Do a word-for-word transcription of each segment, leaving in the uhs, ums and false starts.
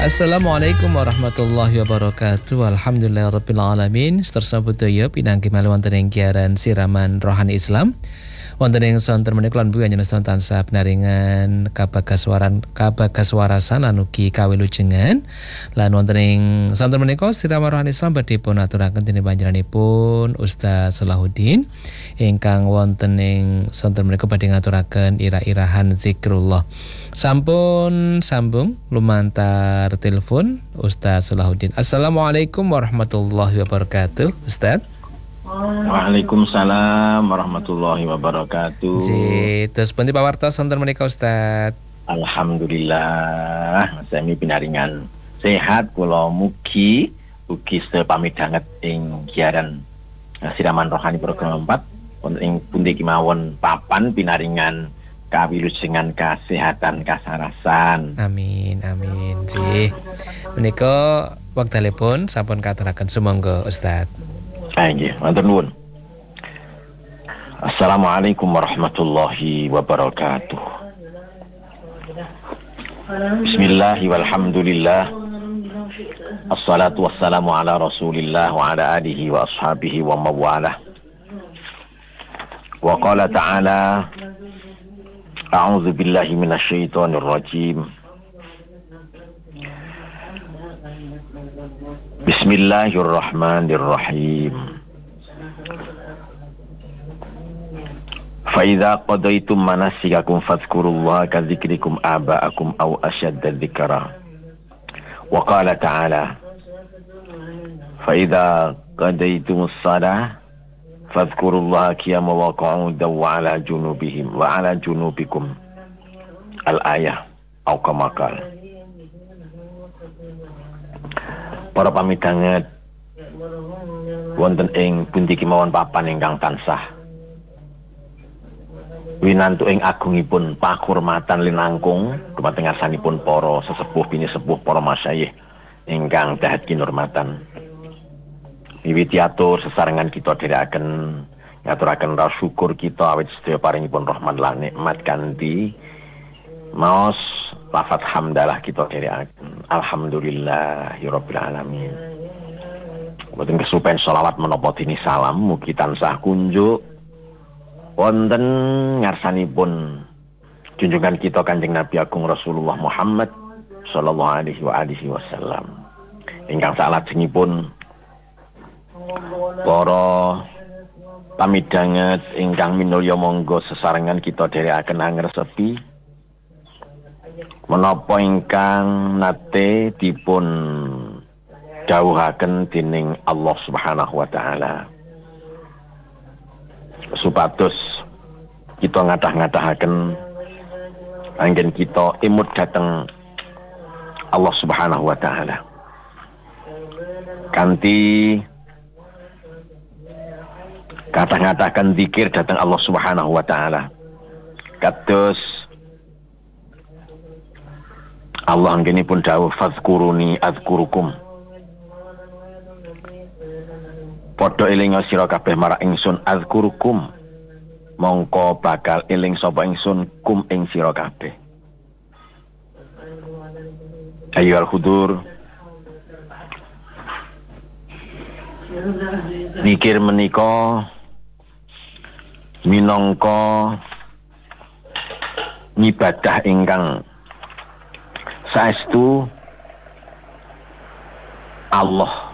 Assalamualaikum warahmatullahi wabarakatuh. Alhamdulillahirabbil alamin. Tersambut daya pinanggi malih wonten ing giaran siraman rohani Islam. Wonten ing sonten menika lan buya nyenengan tansah benaringan kabagaswaran kabagaswarasan lan ugi kawilujengan. Lan wonten ing sonten menika siraman rohani Islam badhe pun aturaken dening panjenenganipun Ustaz Salahuddin ingkang wonten ing sonten menika badhe ngaturaken ira-irahan zikrullah. Sampun sambung lumantar telepon Ustaz Salahuddin. Assalamualaikum warahmatullahi wabarakatuh, Ustaz. Waalaikumsalam warahmatullahi wabarakatuh. Ji, terus pundi pawartos sonten menika Ustaz? Alhamdulillah, sami pinaringan sehat kula mugi ugi sepamit danget ing giaran siraman rohani program empat wonten ing pundi kemawon papan pinaringan kawilujengan kesehatan kasarasan. Amin amin. Ji. Menika wekdalipun sampun katuraken sumangga Ustaz. Ha nggih, matur nuwun. Assalamualaikum warahmatullahi wabarakatuh. Bismillah walhamdulillah. Assalatu wassalamu ala Rasulillah wa ala alihi wa ashabihi wa mawalah. Wa qala ta'ala A'udzu billahi minasy syaithanir rajim. Bismillahirrahmanirrahim. Fa idza qadaytum manasikakum fadhkurullaha ka dzikrikum aba'akum aw ashadda dzikra. Wa qala ta'ala Fa idza qadaytumus shalah fadhkurullaha qiyaman wa qu'udan wa 'ala junubihim wa 'ala junubikum al-ayah au kama qala. Para pamidanget wonten ing pundi kemawon papan ingkang tansah winantu ing agungipun pakurmatan linangkung dumateng ngarsanipun para sesepuh pinisepuh para masyayikh ingkang dahat kinurmatan. Wiwiti atur sesarengan kita dherekaken ngaturaken rasa syukur kita awit sedaya paringipun rahmat lan nikmat kanthi maos lafaz hamdalah kita dherekaken. Alhamdulillahirabbil alamin. Boten kesupen selawat menapa dini salam mugi tansah kunjuk wonten ngarsanipun junjungan kita Kanjeng Nabi Agung Rasulullah Muhammad sallallahu alaihi wa alihi wasallam. Ingkang salajengipun para pamidanget ingkang minulya monggo sesarengan kita dherekaken angresepi menapa ingkang nate dipun dawuhaken dening Allah Subhanahu wa taala supados kita ngadah-ngadahaken anggen kita imut dhateng Allah Subhanahu wa taala kanthi kata-katakan zikir datang Allah Subhanahu wa taala. Kados Allah anggenipun dawuh fazkuruni azkurukum. Padha eling sira kabeh marang ingsun azkurukum. Mongko bakal eling sapa ingsun kum ing sira kabeh. Ayyuhal hudur. Zikir menika minangka ngibadah ingkang saestu Allah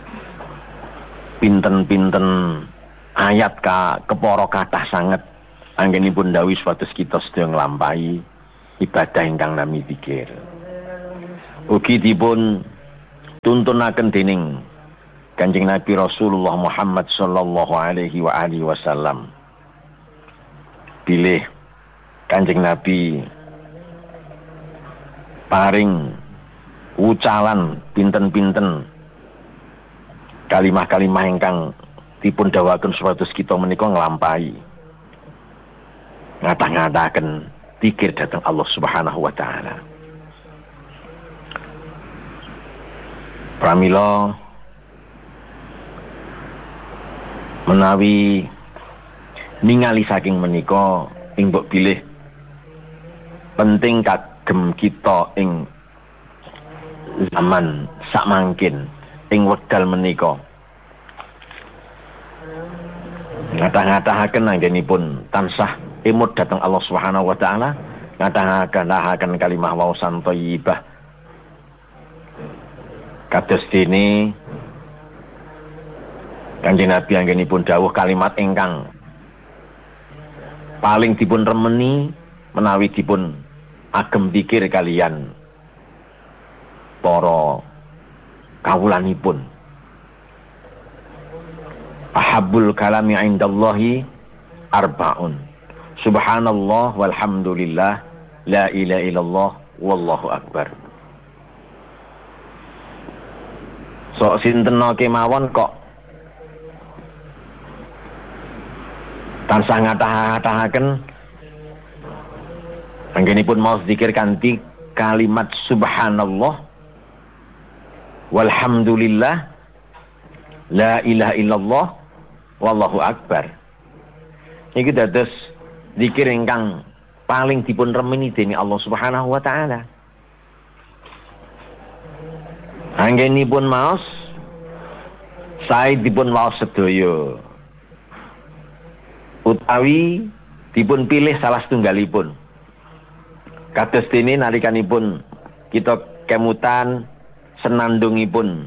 pinten-pinten ayat ka kepara kathah sanget anggenipun dawuh supados kita sedaya nglampahi ibadah ingkang nami zikir. Ugi dipun tuntunaken dening Kanjeng Nabi Rasulullah Muhammad sallallahu alaihi wa alihi wasallam. Pilih Kanjeng Nabi paring ucalan pinten-pinten kalimah-kalimah ingkang dipun dawuhaken supados kita menika nglampahi ngadah-ngadahaken zikir dhateng Allah Subhanahu wa taala. Pramila menawi ningali saking menika ing mbok bilih penting kagem kita ing zaman sak mangkin ing wekdal menika ngatah-ngatahaken anggenipun tansah imut dhateng Allah Subhanahu wa taala, ngatah-ngatahaken kalimah waosan thayyibah kados dene Kanjeng Nabi anggenipun dawuh kalimat ingkang paling dipun remeni menawi dipun agem dzikir kalian para kawulanipun. Ahabbul kalami indallahi arbaun. Subhanallah walhamdulillah la ilaha illallah wallahu akbar. Sok sinten kemawon kok tansah ngatah-ngatahaken anggenipun maos zikir kanthi kalimat subhanallah walhamdulillah la ilaha illallah wallahu akbar. Iki dados zikir ingkang paling dipun remeni dening Allah Subhanahu wa taala. Anggenipun maos sae dipun maos sedaya utawi dipun pilih salah setunggalipun. Kados dene nalikanipun kita kemutan senandungipun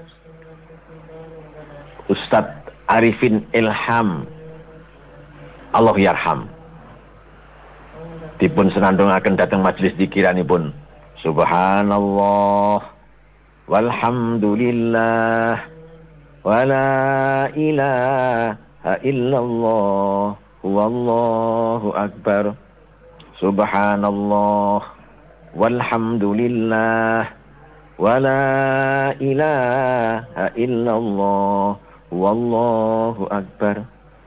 Ustadz Arifin Ilham Allah yarham dipun senandungaken dhateng majelis dzikiranipun subhanallah walhamdulillah wala ilaha illallah wallahu akbar subhanallah walhamdulillah wala ilaha illallah wallahu akbar.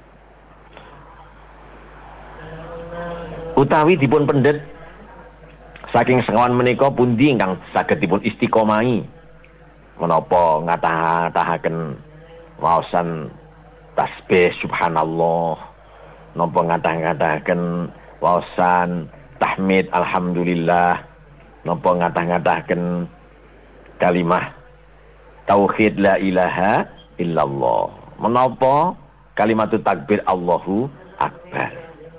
Utawi dipun pendet saking sekawan menika pundi ingkang saged dipun istiqomahi menapa ngatah-ngatahaken waosan tasbih subhanallah, napa ngatah-ngatahaken waosan tahmid alhamdulillah, napa ngatah-ngatahaken kalimah tauhid la ilaha illallah, menapa kalimat takbir Allahu akbar.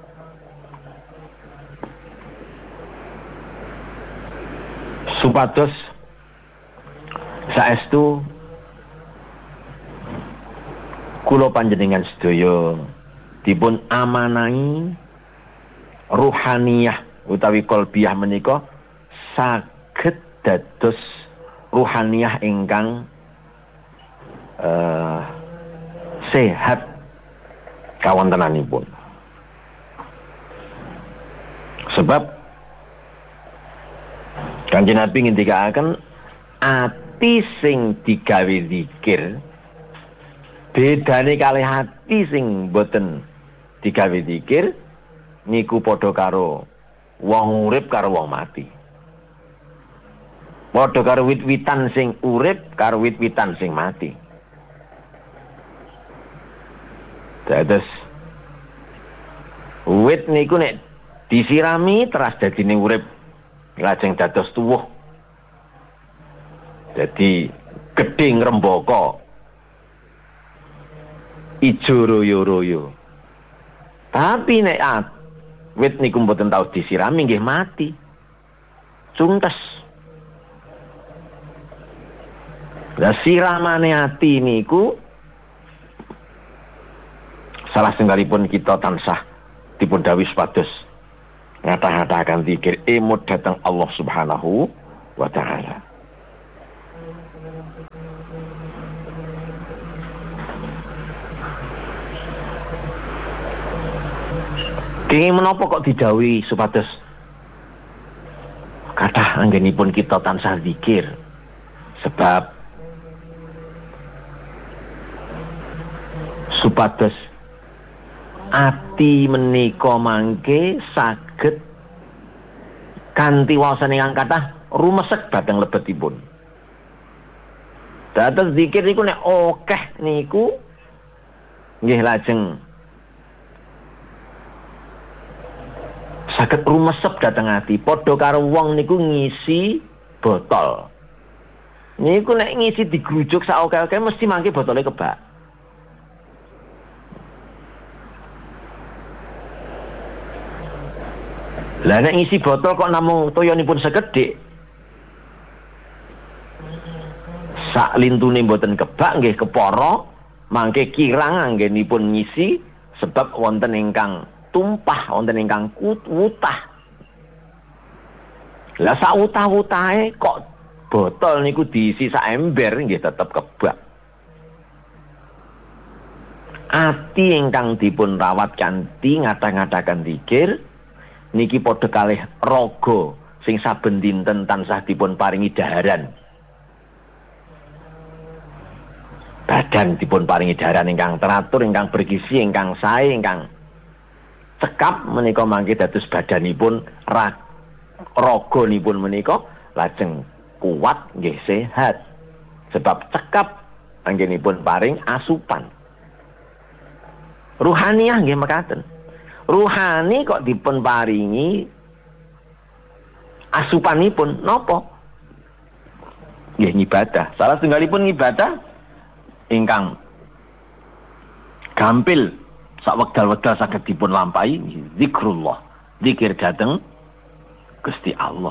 Supados saestu kula panjenengan sedaya dipun amanahi ruhaniyah utawi kolbiyah menika saged dados ruhaniyah ingkang uh, sehat kawontenanipun. Sebab Kanjeng Nabi ngendikaaken ati sing digawe zikir bedane kalih ati sing boten digawe zikir niku padha karo wong urip karo wong mati. Padha karo wit-witan sing urip karo wit-witan sing mati. Dados wit niku nek disirami teras dadine urip lajeng dados tuwuh. Dadi gedhe ngrembaka ijo royo-royo. Tapi nek at wit niku mboten tau disirami nggih mati. Cuntes. Lah siramane ati niku salah setunggalipun kita tansah dipun dawuh supados ngata-ngatakan zikir imut datang Allah Subhanahu wa taala. Kenging menapa kok didhawuhi supados kathah anggenipun kita tansah zikir? Sebab supados ati menika mangke saged kanthi waosan ingkang kathah rumesek dhateng lebetipun. Dados zikir niku nek akeh niku nggih lajeng saged rumesep dhateng ati, padha karo wong niku ngisi botol. Niku nek ngisi digrujuk sak oke-oke mesti mangke botole kebak. Lah nek ngisi botol kok namung toyonipun sekedhik. Sak lintune mboten kebak nggih kepara, mangke kirang anggenipun ngisi sebab wonten ingkang tumpah, wonten ingkang wutah. Lah sak wutah-wutahe kok botol niku diisi sak ember nggih tetep kebak. Ati ingkang dipun rawat kanthi ngadah-ngadahaken zikir niki padha kalih raga sing saben dinten tansah dipun paringi dhaharan. Badan dipun paringi dhaharan ingkang teratur, ingkang bergizi, ingkang sae, ingkang cekap menika mangke dados badanipun raganipun menika lajeng kuat nggih sehat. Sebab cekap anggenipun paring asupan. Ruhaniah nggih mekaten. Ruhani kok dipun paringi asupanipun napa? Nggih ngibadah. Salah setunggalipun ngibadah ingkang gampil sak wekdal-wekdal saged dipun lampahi zikrullah, zikir dhateng Gusti Allah.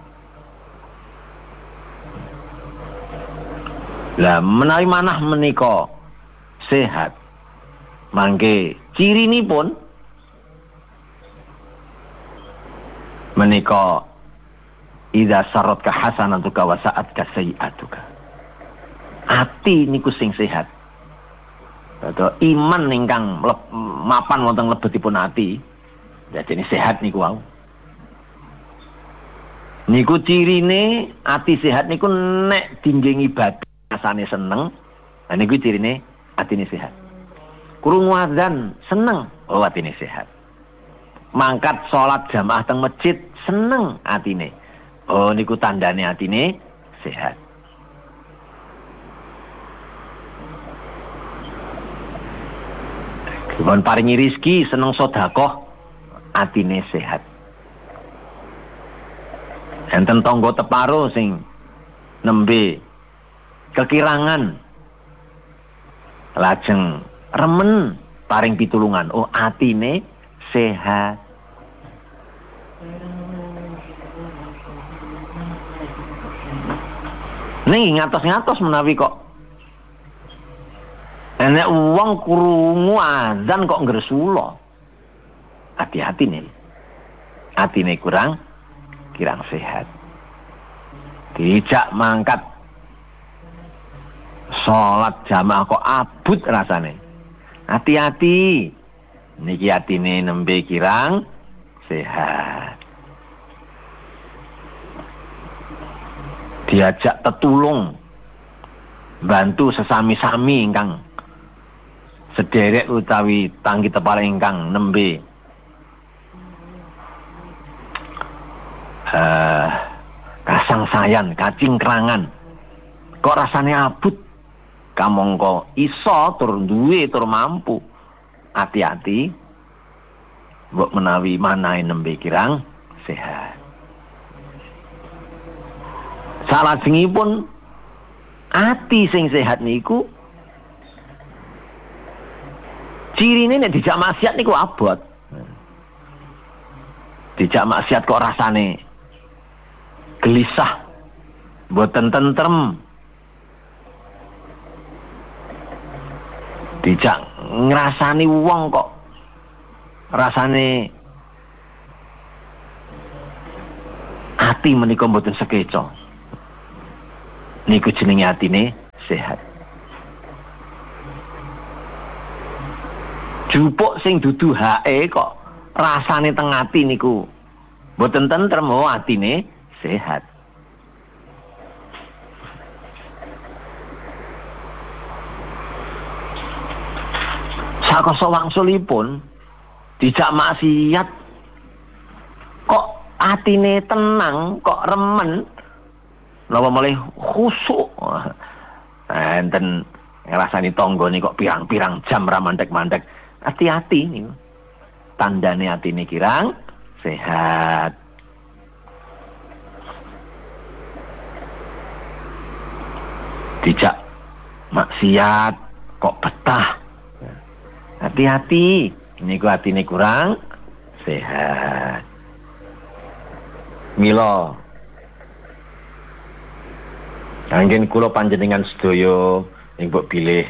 Lah menawi manah menika sehat, mangke cirinipun menika idza saratka hasanatuka wa sa'atka sayi'atuka. Ati niku sing sehat. Atau iman ingkang mapan wonten lebetipun ati. Dadi sehat niku wau. Niku cirine ati sehat niku nek dingge ibadah rasane seneng. Lah niku cirine atine sehat. Krungu azan seneng, oh atine sehat. Mangkat salat jamaah teng masjid seneng atine. Oh niku tandane atine sehat. Dipun paringi rizki seneng sedekah atine sehat. Enten tangga teparo sing nembe kekirangan lajeng remen paring pitulungan, oh atine sehat. Ning ngatos-ngatos menawi kok enek wong krungu azan kok ngresula. Hati-hati nih. Atine kurang kirang sehat. Dijak mangkat salat jamaah kok abut rasane. Hati-hati. Niki atine nembe kirang sehat. Diajak tetulung bantu sesami-sami ingkang sederek utawi tangki tepar ingkang nembe uh, kasangsayan, kacingkrangan kok rasane abut kamangka iso tur duwe tur mampu. Hati-hati mbok menawi manahe nembe kirang sehat. Salajengipun ati sing sehat niku cirine nek dijak maksiat niku abot. Dijak maksiat kok rasane gelisah, mboten tentrem. Dijak ngrasani wong kok rasane ati menika mboten sekeca. Niku jenenge atine sehat. Jupuk sing dudu hae kok rasane teng ati niku mboten tentrem, oh atine sehat. Sakoso wangsulipun dijak maksiat kok atine tenang, kok remen, napa malih khusuk. Enten ngrasani tangga niku kok pirang-pirang jam ra mandek-mandek. Hati-hati niku. Tandane atine kirang sehat. dijak maksiat kok betah. Hati-hati, niku atine kurang sehat. Mila anggen kula panjenengan sedaya ing mbok bilih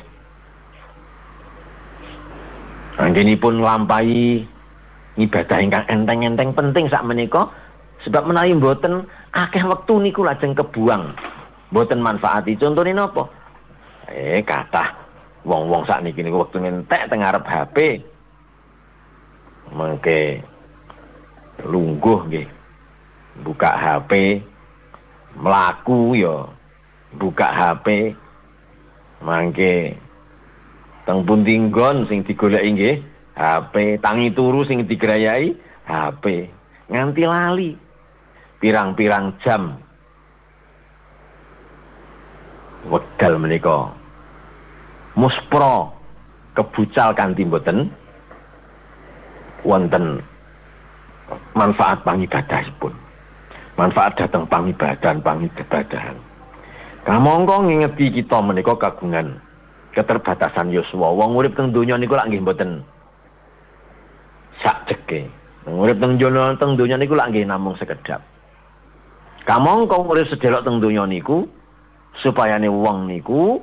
anggenipun nglampahi ibadah ingkang enteng-enteng penting sak menika, sebab menawi mboten akeh wektu niku lajeng kebuang, mboten manfaati. Contone napa? Eh kathah wong-wong sakniki niku wektu entek teng ngarep H P. Mengke lungguh nggih. Buka H P, mlaku ya buka H P. Mangke teng pundi nggon sing digoleki nggih H P, tangi turu sing digrayai H P, nganti lali pirang-pirang jam wekdal menika muspra kebucal kanthi mboten wonten manfaat pangibadahipun, manfaat dateng pangibadan pangibadahan. Kamangka ngingeti kita menika kagungan keterbatasan yuswa. Wong urip teng donya niku lak nggih mboten sak jeke. Urip teng donya teng donya niku lak nggih namung sekedap. Kamangka urip sedelok teng donya niku supayane wong niku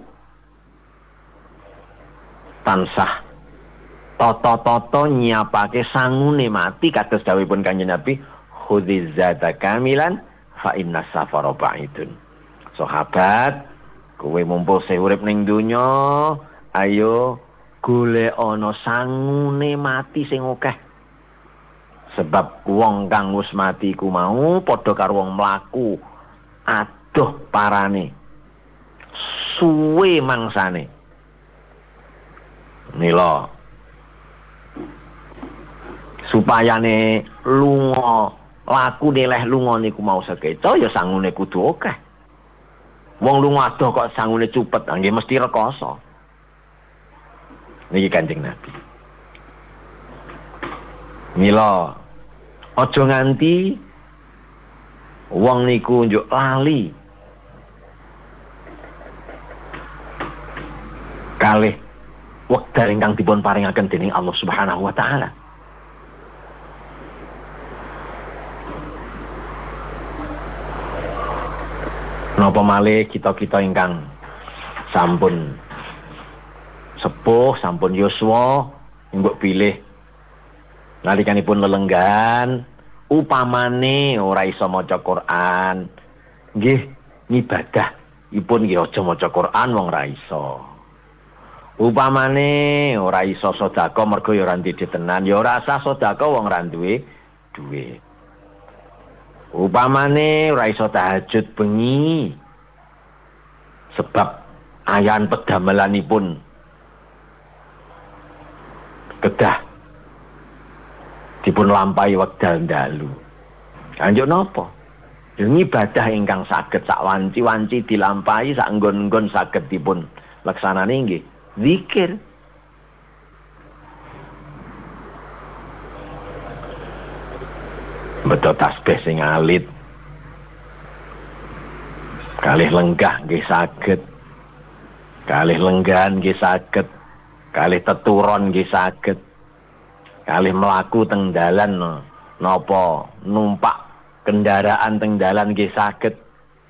tansah tata-tata nyiapake sangune mati kados dawuhipun Kanjeng Nabi, khudhiz zata kamilan fa inna safara ba'idun. Sahabat, kowe mumpung sing urip ning donya, ayo golek ana sangune mati sing akeh. Sebab wong kang wis mati ku mau padha karo wong mlaku adoh parane. Suwe mangsane. Mila supayane lunga laku neleh lunga niku mau sekeca ya sangune kudu akeh. Wong lunga adoh kok sangune cupet, nggih mesti rekoso. Niki Kanjeng Nabi. Mila aja nganti wong niku njuk lali kalih wekdal ingkang dipun paringaken dening Allah Subhanahu wa taala. Napa malih kita-kita ingkang sampun sepuh, sampun yuswa, mbok pilih nalikanipun lelenggan, upamane ora iso maca Quran, nggih ngibadah ipun nggih aja maca Quran wong ra iso. Upamane ora iso sedekah mergo ya ora ndek tenan, ya ora sah sedekah wong ra duwe duwe. Upamane ora iso tahajud bengi sebab ayan pedamelanipun kedah dipun lampahi wekdal dalu. Anjuk napa? Ibadah ingkang saged sak wanci-wanci dilampahi sak nggon-nggon saged dipun laksanane nggih zikir. Beto tasbih sing alit, kalih lenggah nggih saged, kalih lenggan nggih saged, kalih teturon nggih saged, kalih mlaku teng dalan napa numpak kendaraan teng dalan nggih saged.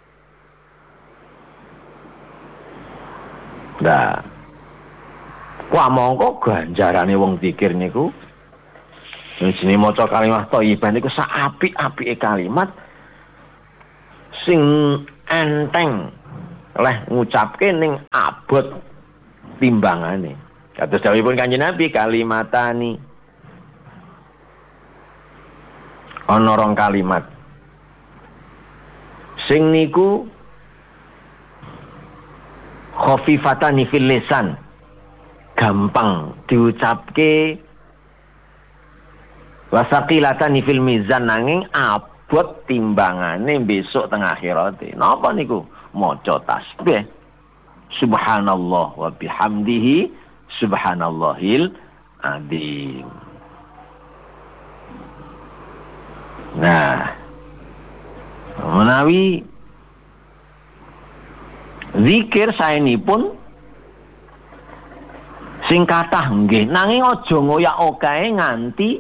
Nah, wah mongko ganjarane wong zikir niku jenenge maca kalimat thayyibah niku sak apik-apike kalimat sing enteng leh ngucapke ning abot timbangane. Kados dawuhipun Kanjeng Nabi, kalimatani ana rong kalimat sing niku khafifatani fil lisan, gampang diucapke, wasaqilatan fil mizan, nanging abot timbangane besok teng akhirat. Napa niku? Maca tasbih subhanallah wa bihamdihi subhanallahil azim. Nah, menawi Zikir saenipun sing kathah nggih, nanging aja ngoyak-okae nganti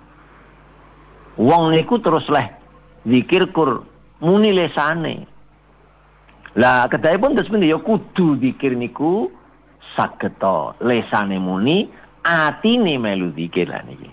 wong niku terus leh zikir kur muni lesane. Lah kedahipun terus pundi ya kudu zikir niku saged lesane muni, atine melu zikir lah niki.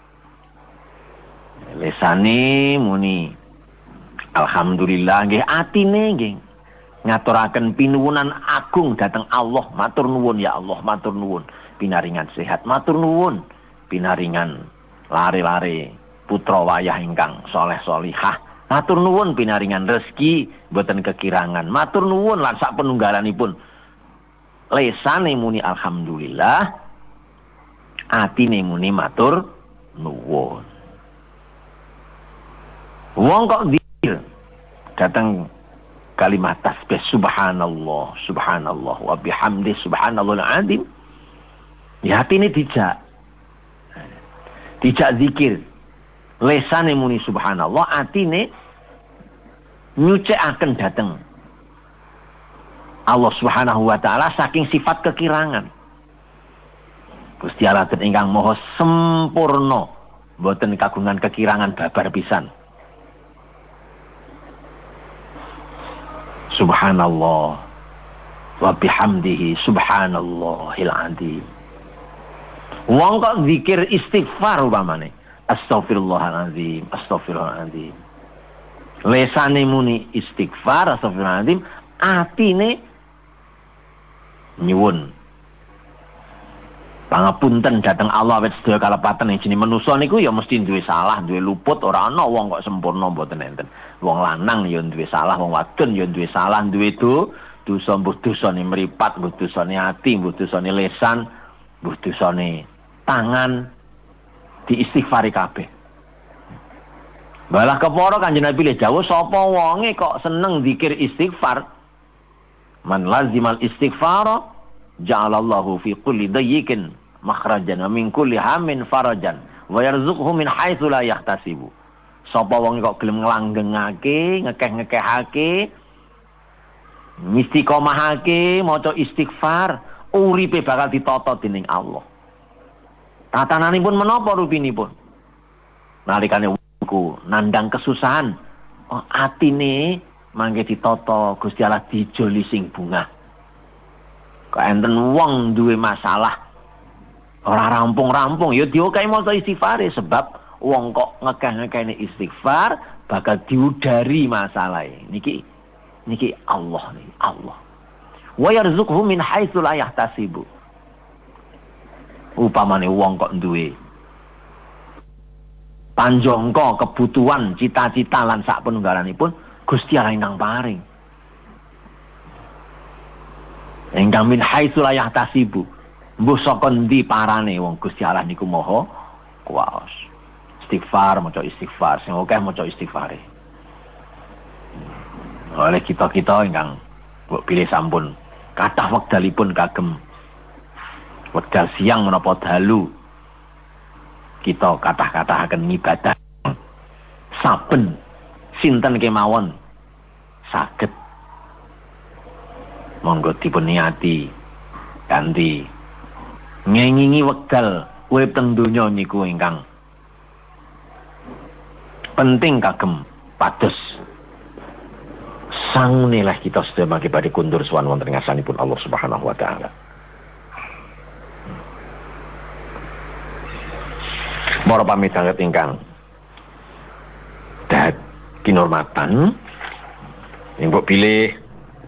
Lesane muni alhamdulillah nggih, atine nggih ngaturaken pinuwunan agung dhateng Allah. Matur nuwun ya Allah, matur nuwun pinaringan sehat, matur nuwun pinaringan lare-lare putra wayah ingkang soleh solihah, matur nuwun pinaringan rezeki boten kekirangan, matur nuwun lan sak penunggalanipun. Lesane muni alhamdulillah, atine muni matur nuwun. Wong kok zikir datang kalimat tasbih subhanallah subhanallah wa bihamdi subhanallahil azim, ya atine dijak dijak zikir, lesane muni subhanallah, atine nyucikaken dateng Allah Subhanahu wa taala saking sifat kekirangan. Gusti Allah ingkang maha sempurna, boten kagungan kekirangan babar pisan. Subhanallah wa bihamdihi subhanallahil azim. Wong kok zikir istighfar umpamane, astaghfirullahalazim, astaghfirullahalazim. Lesane muni istighfar, astaghfirullahalazim, atine nyuwun pangapunten dhateng Allah wit sedaya kalepatan ing jenenge manusa niku ya mesti duwe salah, duwe luput, ora ana wong kok sempurna mboten enten. Wong lanang ya duwe salah, wong wadon ya duwe salah, duwe do, dosa mbuh dosane mripat, mbuh dosane ati, mbuh dosane lesan, mbuh dosane tangan, diistighfari kabeh. Balah kepara Kanjeng Nabi le dawuh, sapa wonge kok seneng zikir istighfar, man lazimal istighfara ja'alallahu fi kulli dayyikin makhrajan wa min kulli hammin farajan wa yarzuqhu min haitsu la yahtasibu. Sapa wong kok gelem nglanggengake, ngekeh-ngekehake, istiqomahake, maca istighfar, uripe bakal ditata dening Allah. Tatananipun menapa rupinipun? Nalikane ku nandang kesusahan, oh, atine mangke ditata Gusti Allah dijoli sing bungah. Kok enten wong duwe masalah ora rampung-rampung ya diokahi maca istighfar, sebab wong kok ngekeh-ngekehne istighfar bakal diudari masalahe. Niki niki Allah niki Allah. Wa yarzuqhu min haitsu la yahtasibu. Upamane wong kok duwe panjangka kebutuhan, cita-cita lan sak penunggalanipun, Gusti Allah ingkang paring. Ingkang min haitsu la yahtasibu. Mbuh saka ndi parane wong Gusti Allah niku maha kuwas. Istighfar, maca istighfar, sing akeh maca istighfare. Oleh kita-kita ingkang mbok pilih sampun kathah wekdalipun kagem wekdal siang menapa dalu kita kathah-kathahaken ibadah saben sinten kemawon saged monggo dipun niati kanthi ngengingi wekdal urip teng donya niku ingkang penting kagem pados sangunelah kita sedaya mangke badhe kundur sowan wonten ngarsanipun Allah Subhanahu wa taala. Para pamitaket ingkang dahat kinurmatan, ing mbok pilih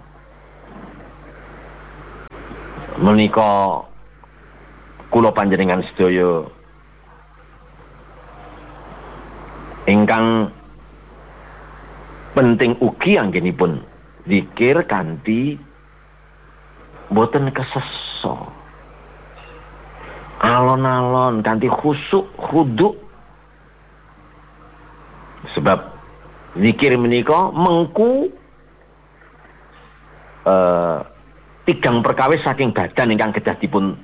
menika kula panjenengan sedaya ingkang penting ugi anggenipun zikir kanthi boten kesesa, alon-alon kanthi khusuk khuduk, sebab zikir menika mengku uh, tigang perkawis saking badan ingkang kedah dipun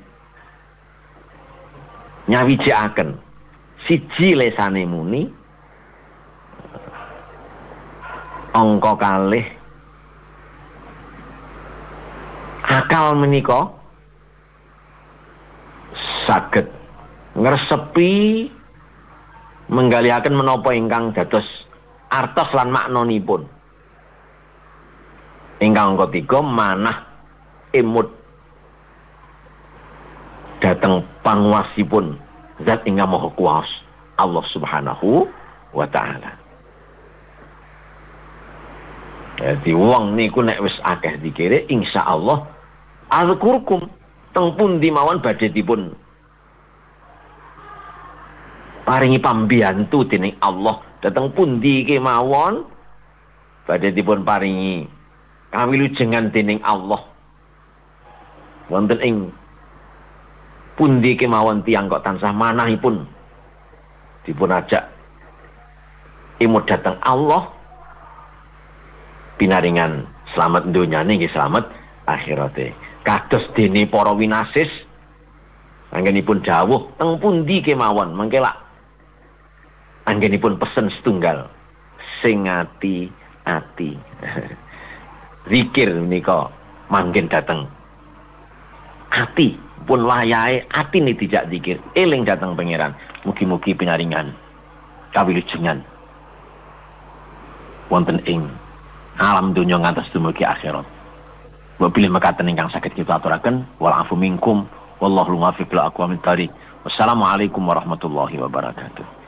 nyawijikaken. Siji lesane muni, angka kalih akal menika saged ngresepi menggalihaken menapa ingkang dados artos lan maknanipun. Ingkang ketiga manah imut dateng panguwasipun zat ingkang maha kuwas Allah Subhanahu wa taala. Jadi wong niku nek wis akeh dikire insyaallah azkurkum teng pundi mawon badhe dipun paringi pambiyantu dening Allah dateng pundi kemawon badhe dipun paringi kawilujengan dening Allah wonten ing pundi kemawon tiyang kok tansah manahipun dipun ajak imut dateng Allah pinaringan selamat dunyane nggih selamat akhirate. Kados dene para winasis anggenipun dawuh teng pundi kemawon mengke lak anggenipun pesen setunggal sing ati-ati. Zikir menika manggen dateng ati pun wayahe atine dijak zikir eling dateng pangeran. Mugi-mugi pinaringan kawilujengan wonten ing alam dunya ngantos dumugi akhirat. Wabil mekaten ingkang saged kita aturaken wal afu minkum wallahu muwaffiq ila aqwamit thariq. Wassalamualaikum warahmatullahi wabarakatuh.